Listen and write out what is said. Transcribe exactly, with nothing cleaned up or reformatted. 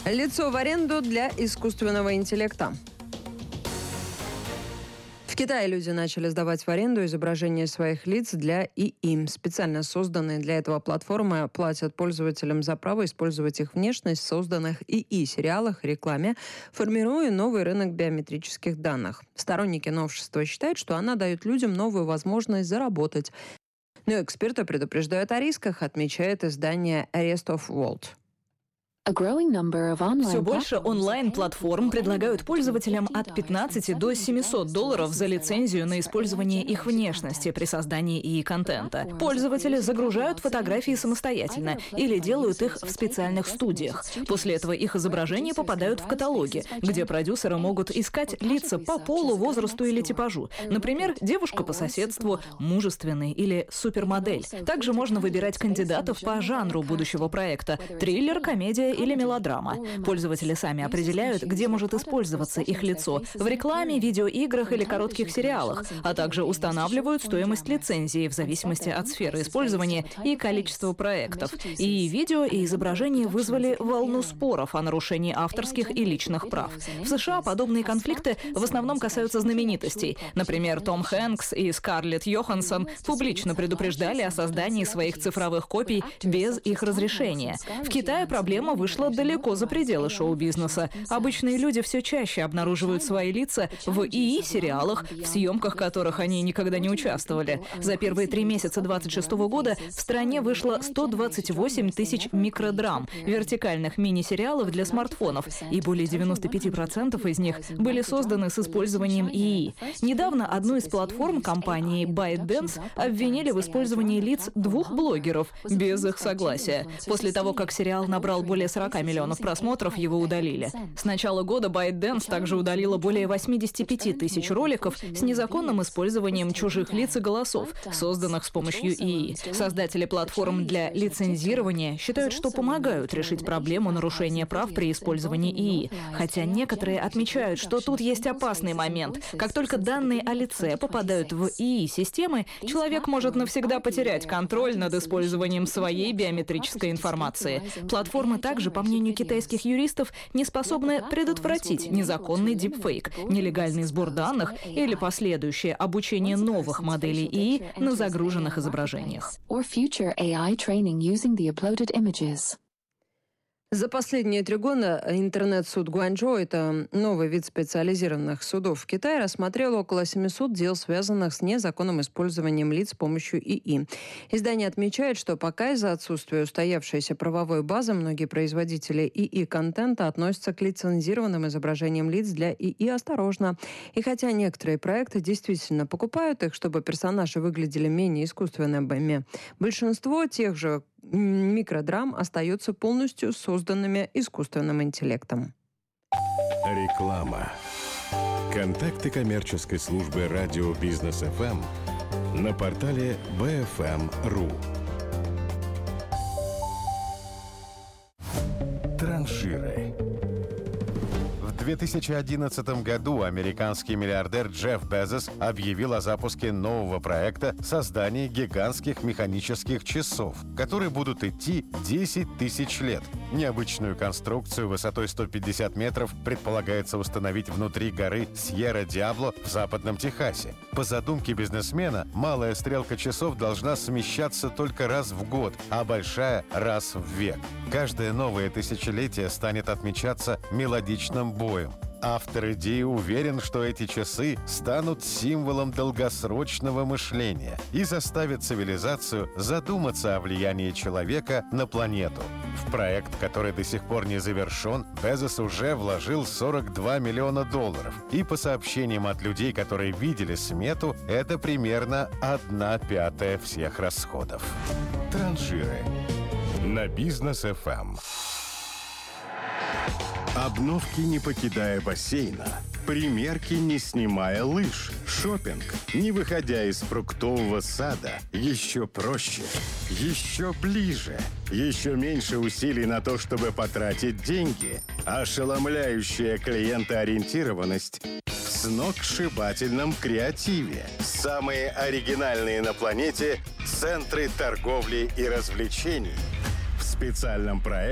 Лицо в аренду для искусственного интеллекта. В Китае люди начали сдавать в аренду изображения своих лиц для ИИ. Специально созданные для этого платформы платят пользователям за право использовать их внешность в созданных ИИ-сериалах и рекламе, формируя новый рынок биометрических данных. Сторонники новшества считают, что она дает людям новую возможность заработать. Но эксперты предупреждают о рисках, отмечает издание Rest of World. Все больше онлайн-платформ предлагают пользователям от пятнадцати до семисот долларов за лицензию на использование их внешности при создании ИИ-контента. Пользователи загружают фотографии самостоятельно или делают их в специальных студиях. После этого их изображения попадают в каталоги, где продюсеры могут искать лица по полу, возрасту или типажу. Например, девушка по соседству, мужественный или супермодель. Также можно выбирать кандидатов по жанру будущего проекта – триллер, комедия или мелодрама. Пользователи сами определяют, где может использоваться их лицо – в рекламе, видеоиграх или коротких сериалах, а также устанавливают стоимость лицензии в зависимости от сферы использования и количества проектов. И видео, и изображения вызвали волну споров о нарушении авторских и личных прав. В США подобные конфликты в основном касаются знаменитостей. Например, Том Хэнкс и Скарлетт Йоханссон публично предупреждали о создании своих цифровых копий без их разрешения. В Китае проблема вышла далеко за пределы шоу-бизнеса. Обычные люди все чаще обнаруживают свои лица в ИИ-сериалах, в съемках которых они никогда не участвовали. За первые три месяца двадцать шестого года в стране вышло сто двадцать восемь тысяч микродрам, вертикальных мини-сериалов для смартфонов, и более девяносто пять процентов из них были созданы с использованием ИИ. Недавно одну из платформ компании ByteDance обвинили в использовании лиц двух блогеров без их согласия. После того, как сериал набрал более сорока миллионов просмотров, его удалили. С начала года ByteDance также удалила более восьмидесяти пяти тысяч роликов с незаконным использованием чужих лиц и голосов, созданных с помощью ИИ. Создатели платформ для лицензирования считают, что помогают решить проблему нарушения прав при использовании ИИ. Хотя некоторые отмечают, что тут есть опасный момент. Как только данные о лице попадают в ИИ-системы, человек может навсегда потерять контроль над использованием своей биометрической информации. Платформы также, по мнению китайских юристов, не способны предотвратить незаконный дипфейк, нелегальный сбор данных или последующее обучение новых моделей ИИ на загруженных изображениях. За последние три года интернет-суд Гуанчжоу, это новый вид специализированных судов в Китае, рассмотрел около семисот дел, связанных с незаконным использованием лиц с помощью ИИ. Издание отмечает, что пока из-за отсутствия устоявшейся правовой базы многие производители ИИ-контента относятся к лицензированным изображениям лиц для ИИ осторожно. И хотя некоторые проекты действительно покупают их, чтобы персонажи выглядели менее искусственными, большинство тех же микродрам остаются полностью созданными искусственным интеллектом. Реклама. Контакты коммерческой службы радио Бизнес эф эм на портале би эф эм точка ру. Транжиры. В две тысячи одиннадцатом году американский миллиардер Джефф Безос объявил о запуске нового проекта создания гигантских механических часов, которые будут идти десять тысяч лет. Необычную конструкцию высотой сто пятьдесят метров предполагается установить внутри горы Сьерра-Диабло в западном Техасе. По задумке бизнесмена, малая стрелка часов должна смещаться только раз в год, а большая — раз в век. Каждое новое тысячелетие станет отмечаться мелодичным боем. Автор идеи уверен, что эти часы станут символом долгосрочного мышления и заставят цивилизацию задуматься о влиянии человека на планету. В проект, который до сих пор не завершен, Безос уже вложил сорок два миллиона долларов. И по сообщениям от людей, которые видели смету, это примерно одна пятая всех расходов. Транжиры на Бизнес эф эм. Обновки, не покидая бассейна. Примерки, не снимая лыж. Шопинг, не выходя из фруктового сада. Еще проще, еще ближе. Еще меньше усилий на то, чтобы потратить деньги. Ошеломляющая клиентоориентированность в сногсшибательном креативе. Самые оригинальные на планете центры торговли и развлечений. В специальном проекте